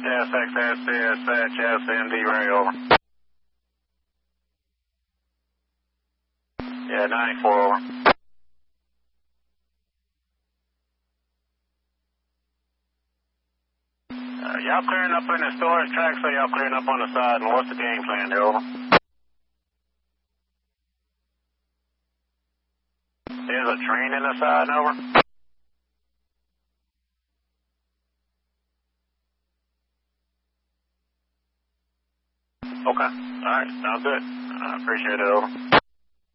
SXSCSHSND Ray, over. Yeah, 94, over. Y'all clearing up in the storage tracks, or y'all clearing up on the side, and what's the game plan there, over? There's a train in the side, over. Okay, alright, sounds good. I appreciate it, over.